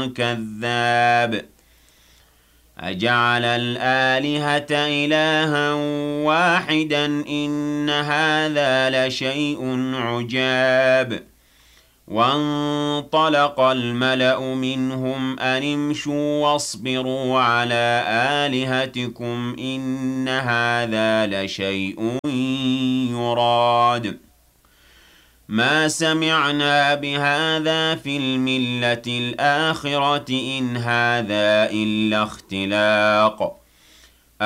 كذاب أجعل الآلهة إلها واحدا إن هذا لشيء عجاب وانطلق الملأ منهم أن امشوا واصبروا على آلهتكم إن هذا لشيء يراد ما سمعنا بهذا في الملة الآخرة إن هذا إلا اختلاق